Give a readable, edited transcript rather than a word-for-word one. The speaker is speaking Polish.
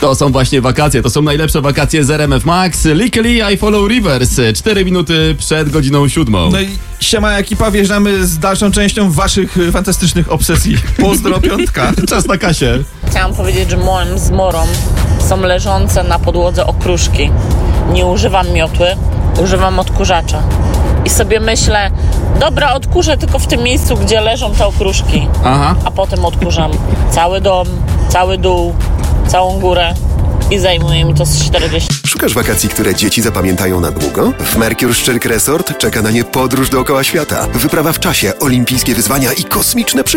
To są właśnie wakacje, to są najlepsze wakacje z RMF Max. Legally I Follow Rivers, 4 minuty przed godziną 7. No i siema ekipa, wjeżdżamy z dalszą częścią waszych fantastycznych obsesji. Pozdro, piątka. Czas na Kasię. Chciałam powiedzieć, że moim zmorą są leżące na podłodze okruszki. Nie używam miotły, używam odkurzacza. I sobie myślę, dobra, odkurzę tylko w tym miejscu, gdzie leżą te okruszki. Aha. A potem odkurzam cały dom, cały dół, całą górę i zajmuje mi to z 40. Szukasz wakacji, które dzieci zapamiętają na długo? W Mercure Szczyrk Resort czeka na nie podróż dookoła świata, wyprawa w czasie, olimpijskie wyzwania i kosmiczne przygody.